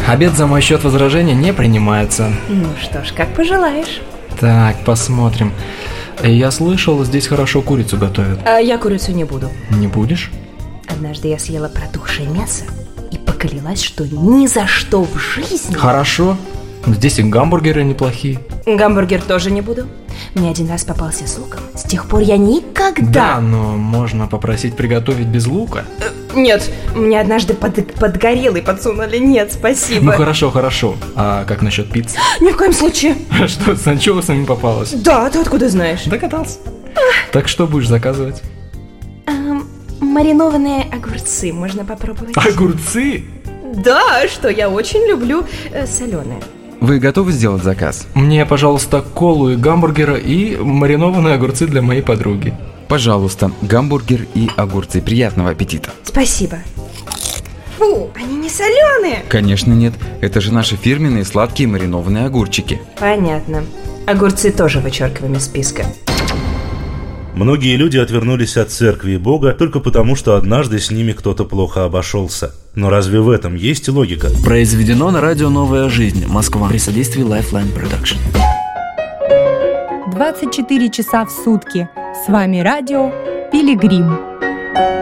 Обед за мой счет, возражения не принимается. Ну что ж, как пожелаешь. Так, посмотрим. Я слышал, здесь хорошо курицу готовят. А я курицу не буду. Не будешь? Однажды я съела протухшее мясо и поклялась, что ни за что в жизни... Хорошо. Здесь и гамбургеры неплохие. Гамбургер тоже не буду. Мне один раз попался с луком. С тех пор я никогда... Да, но можно попросить приготовить без лука. Нет, мне однажды подгорелый подсунули. Нет, спасибо. Ну хорошо. А как насчет пиццы? Ни в коем случае. Что, с анчоусами попалось? Да, ты откуда знаешь? Догадался. Так что будешь заказывать? Маринованные огурцы можно попробовать. Огурцы? Да, что я очень люблю соленые. Вы готовы сделать заказ? Мне, пожалуйста, колу и гамбургера и маринованные огурцы для моей подруги. Пожалуйста, гамбургер и огурцы. Приятного аппетита. Спасибо. Фу, они не соленые. Конечно нет, это же наши фирменные сладкие маринованные огурчики. Понятно. Огурцы тоже вычеркиваем из списка. Многие люди отвернулись от церкви и Бога только потому, что однажды с ними кто-то плохо обошелся. Но разве в этом есть логика? Произведено на радио «Новая жизнь», Москва, при содействии Lifeline Production. 24 часа в сутки. С вами радио «Пилигрим».